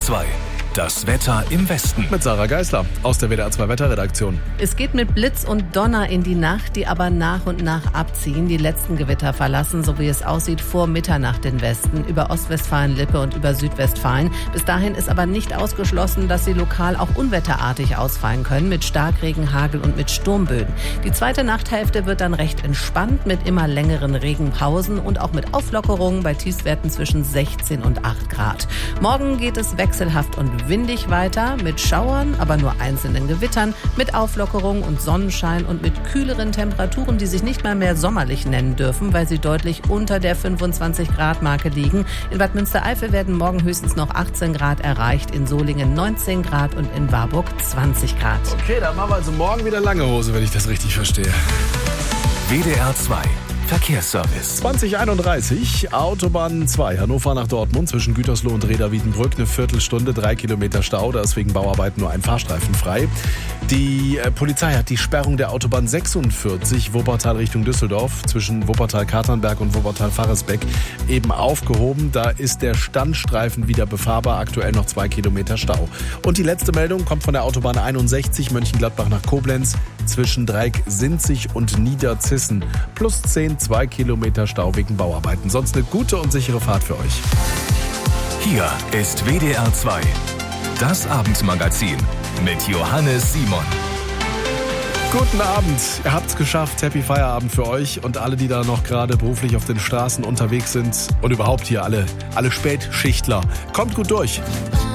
2. Das Wetter im Westen. Mit Sarah Geisler aus der WDR 2 Wetterredaktion. Es geht mit Blitz und Donner in die Nacht, die aber nach und nach abziehen. Die letzten Gewitter verlassen, so wie es aussieht, vor Mitternacht den Westen, über Ostwestfalen-Lippe und über Südwestfalen. Bis dahin ist aber nicht ausgeschlossen, dass sie lokal auch unwetterartig ausfallen können, mit Starkregen, Hagel und mit Sturmböen. Die zweite Nachthälfte wird dann recht entspannt, mit immer längeren Regenpausen und auch mit Auflockerungen bei Tiefstwerten zwischen 16 und 8 Grad. Morgen geht es wechselhaft und windig weiter, mit Schauern, aber nur einzelnen Gewittern, mit Auflockerung und Sonnenschein und mit kühleren Temperaturen, die sich nicht mal mehr sommerlich nennen dürfen, weil sie deutlich unter der 25-Grad-Marke liegen. In Bad Münstereifel werden morgen höchstens noch 18 Grad erreicht, in Solingen 19 Grad und in Warburg 20 Grad. Okay, dann machen wir also morgen wieder lange Hose, wenn ich das richtig verstehe. WDR 2. Verkehrsservice. 2031, Autobahn 2, Hannover nach Dortmund, zwischen Gütersloh und Reda-Wiedenbrück, eine Viertelstunde, 3 Kilometer Stau, da ist wegen Bauarbeiten nur ein Fahrstreifen frei. Die Polizei hat die Sperrung der Autobahn 46, Wuppertal Richtung Düsseldorf, zwischen Wuppertal-Katernberg und Wuppertal-Faresbeck, eben aufgehoben. Da ist der Standstreifen wieder befahrbar, aktuell noch 2 Kilometer Stau. Und die letzte Meldung kommt von der Autobahn 61, Mönchengladbach nach Koblenz, zwischen Dreieck-Sinzig und Niederzissen, plus 10, 2 Kilometer Stau wegen Bauarbeiten. Sonst eine gute und sichere Fahrt für euch. Hier ist WDR 2. Das Abendmagazin mit Johannes Simon. Guten Abend, ihr habt's geschafft. Happy Feierabend für euch und alle, die da noch gerade beruflich auf den Straßen unterwegs sind und überhaupt hier alle Spätschichtler. Kommt gut durch.